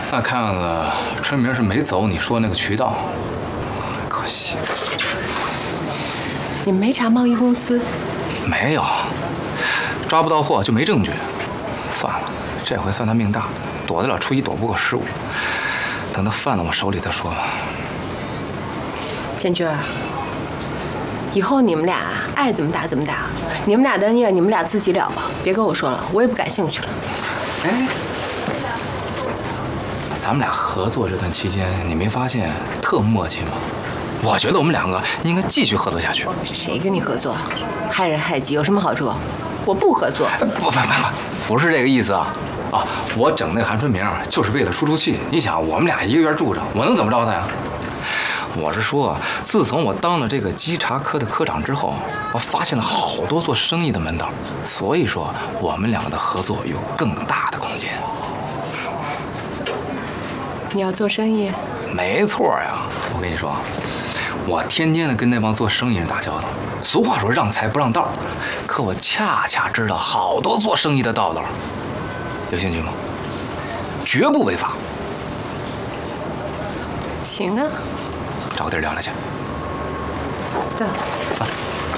那看子春明是没走你说那个渠道，可惜。 你们没查贸易公司？ 没有，抓不到货就没证据。算了，这回算他命大，躲得了初一，躲不过15。等他犯到我手里再说吧。 建军儿，以后你们俩爱怎么打怎么打，你们俩的孽你们俩自己了吧，别跟我说了，我也不感兴趣了。 哎，咱们俩合作这段期间，你没发现特默契吗？我觉得我们两个应该继续合作下去。 谁跟你合作？害人害己有什么好处？我不合作。 不是这个意思啊！啊，我整那韩春明就是为了出气。你想，我们俩一个院住着，我能怎么着他呀？我是说，自从我当了这个稽查科的科长之后，我发现了好多做生意的门道，所以说我们两个的合作有更大的空间。 你要做生意？ 没错呀，我跟你说，我天天的跟那帮做生意人打交道。俗话说让财不让道，可我恰恰知道好多做生意的道道。有兴趣吗？绝不违法。 行啊， 找个地儿聊聊去。 走。 啊。